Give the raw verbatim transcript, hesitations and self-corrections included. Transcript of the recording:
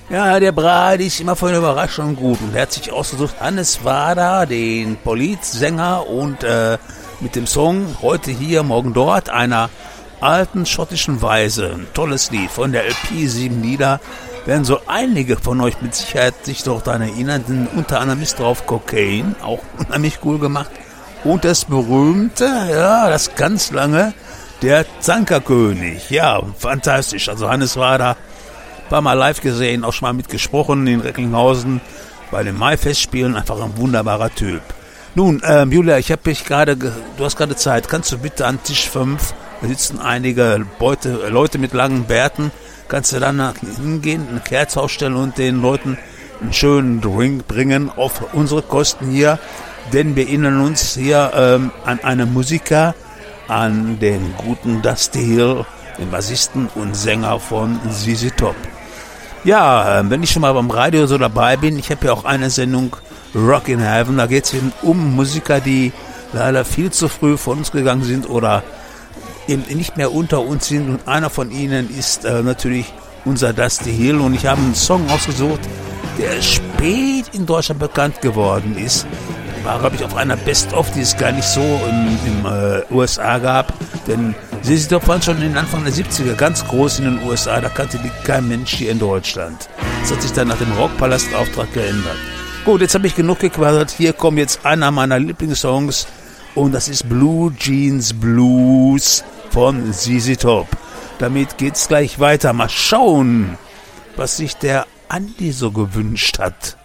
Ja, der Brady ist immer für eine Überraschung gut und er hat sich ausgesucht, Hannes Wader, den Polizsänger und äh, mit dem Song Heute hier, morgen dort, einer alten schottischen Weise. Ein tolles Lied von der L P Sieben Lieder. Werden so einige von euch mit Sicherheit sich doch daran erinnern, denn unter anderem ist drauf Cocaine, auch unheimlich cool gemacht. Und das berühmte, ja, das ganz lange, der Zankerkönig. Ja, fantastisch. Also Hannes Wader, war mal live gesehen, auch schon mal mitgesprochen in Recklinghausen bei den Maifestspielen. Einfach ein wunderbarer Typ. Nun, ähm, Julia, ich habe mich gerade, ge- du hast gerade Zeit. Kannst du bitte an Tisch fünf, da sitzen einige Beute, äh, Leute mit langen Bärten. Kannst du dann nach hingehen, eine Kerze aufstellen und den Leuten einen schönen Drink bringen auf unsere Kosten hier. Denn wir erinnern uns hier ähm, an einen Musiker, an den guten Dusty Hill, den Bassisten und Sänger von Z Z Top. Ja, äh, wenn ich schon mal beim Radio so dabei bin, ich habe ja auch eine Sendung Rock in Heaven, da geht es eben um Musiker, die leider viel zu früh von uns gegangen sind oder eben nicht mehr unter uns sind. Und einer von ihnen ist äh, natürlich unser Dusty Hill. Und ich habe einen Song ausgesucht, der spät in Deutschland bekannt geworden ist. War, glaube ich, auf einer Best-of, die es gar nicht so in den äh, U S A gab. Denn Z Z Top waren schon in den Anfang der siebziger ganz groß in den U S A. Da kannte die kein Mensch hier in Deutschland. Das hat sich dann nach dem Rockpalast-Auftrag geändert. Gut, jetzt habe ich genug gequatscht. Hier kommt jetzt einer meiner Lieblingssongs. Und das ist Blue Jeans Blues von Z Z Top. Damit geht's gleich weiter. Mal schauen, was sich der Andi so gewünscht hat.